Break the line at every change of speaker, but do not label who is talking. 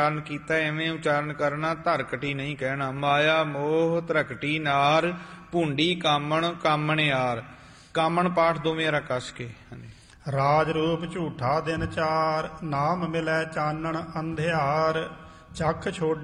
ਉਚਾਰਨ ਕੀਤਾ, ਐਵੇਂ ਉਚਾਰਨ ਕਰਨਾ, ਧਰਕਟੀ ਨਹੀਂ ਕਹਿਣਾ। ਮਾਇਆ ਮੋਹ ਧਰਕਟੀ ਨਾਰ, ਭੁੰਡੀ ਕਾਮਣ ਕਾਮਣਿਆਰ। ਕਾਮਣ ਪਾਠ ਦੋਵੇਂ ਰਾ ਕੱਸ ਕੇ।
ਰਾਜ ਰੂਪ ਝੂਠਾ ਦਿਨ ਚਾਰ, ਨਾਮ ਮਿਲੈ ਚਾਨਣ ਅੰਧਿਆਰ। ਚੱਖ ਛੋਡ